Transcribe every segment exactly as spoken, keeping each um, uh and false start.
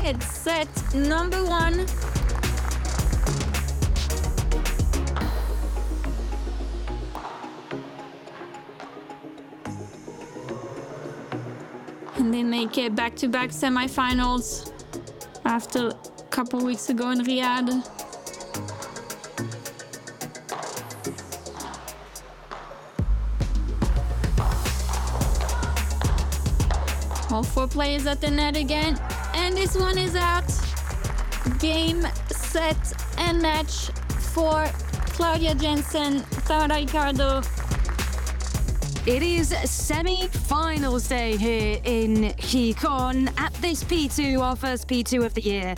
It's set number one. And they make it back-to-back semifinals after a couple weeks ago in Riyadh. All four players at the net again, and this one is out. Game, set, and match for Claudia Jensen, Tamara Ricardo. It is semi-finals day here in Gijón at this P two, our first P two of the year.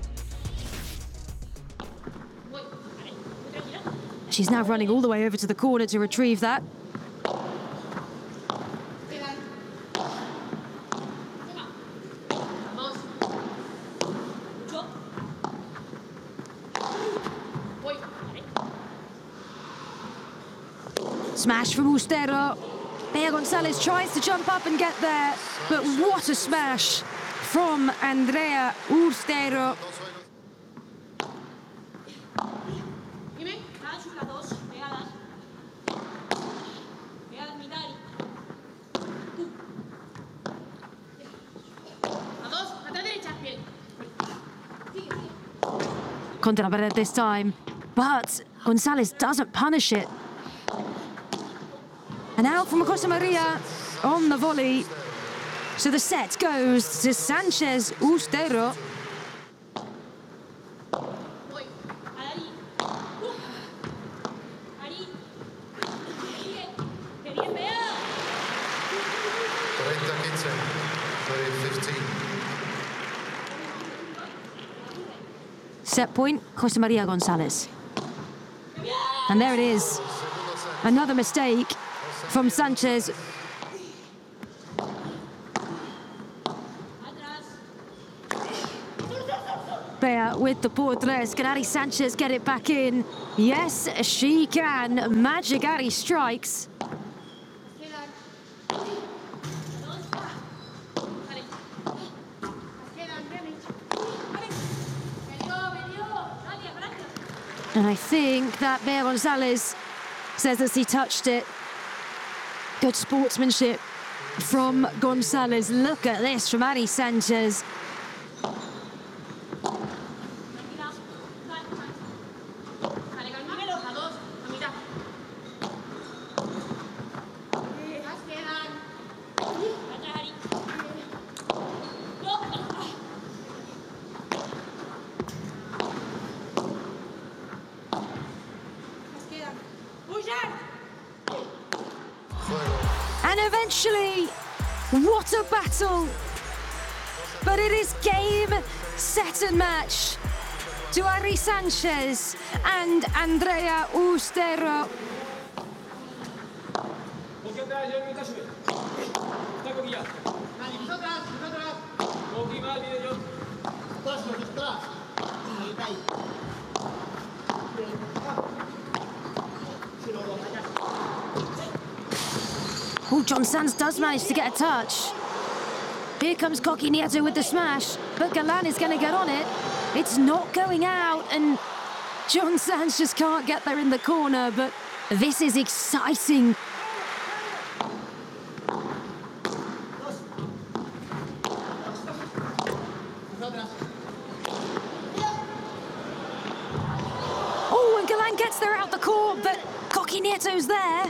She's now running all the way over to the corner to retrieve that. Smash from Ustero. Bea González tries to jump up and get there, but what a smash from Andrea Ustero. Contra la pared this time, but González doesn't punish it. And out from Jose Maria on the volley. So the set goes to Sanchez Ustero. Set point, Jose Maria González. And there it is. Another mistake from Sanchez. Bea with the portress. Can Ari Sanchez get it back in? Yes, she can. Magic Ari strikes. And I think that Bea González says as he touched it. Good sportsmanship from González. Look at this from Ari Sanchez. And eventually, what a battle! But it is game, set and match to Ari Sanchez and Andrea Ustero. Oh, John Sanz does manage to get a touch. Here comes Coqui Nieto with the smash, but Galan is going to get on it. It's not going out, and John Sanz just can't get there in the corner, but this is exciting. Oh, and Galan gets there out the court, but Coqui Nieto's there.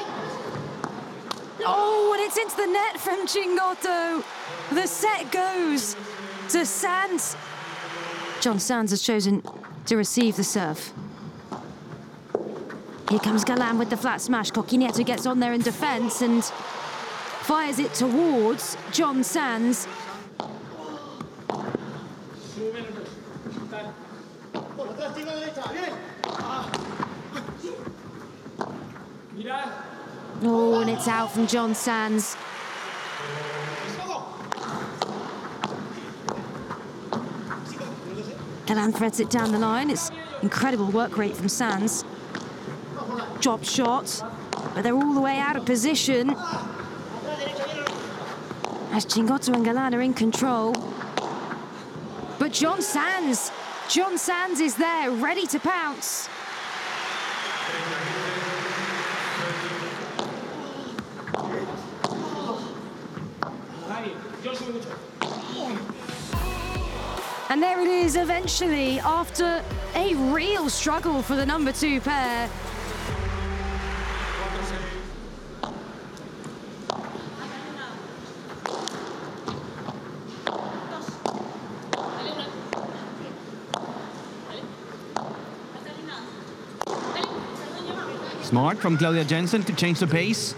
Oh, and it's into the net from Chingotto. The set goes to Sanz. John Sanz has chosen to receive the serve. Here comes Galan with the flat smash. Coqui Nieto gets on there in defence and fires it towards John Sanz. Oh, and it's out from John Sanz. Galan threads it down the line. It's incredible work rate from Sanz. Drop shot, but they're all the way out of position. As Chingotto and Galan are in control. But John Sands, John Sands is there, ready to pounce. And there it is eventually, after a real struggle for the number two pair. Smart from Claudia Jensen to change the pace.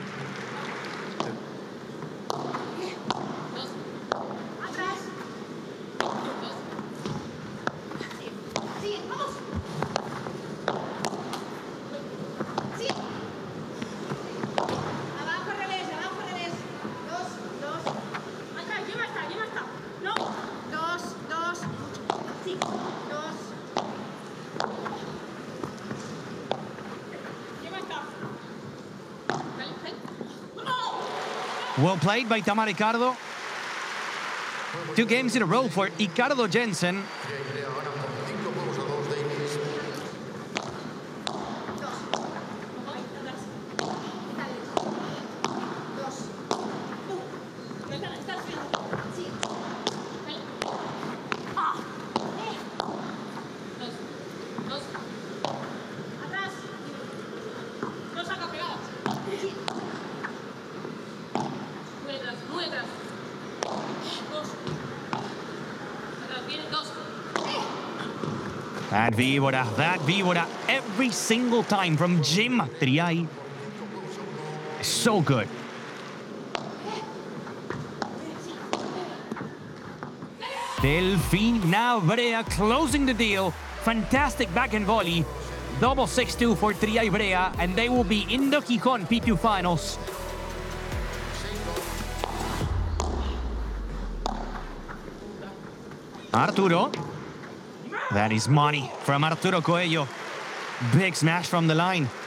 Well played by Tamara Ricardo. Two games in a row for Ricardo Jensen. That víbora, that víbora, every single time from Jim Triay. So good. Delfina Brea closing the deal. Fantastic backhand volley. Double six two for Triay Brea, and they will be in the Gijón P two finals. Arturo. That is money from Arturo Coello. Big smash from the line.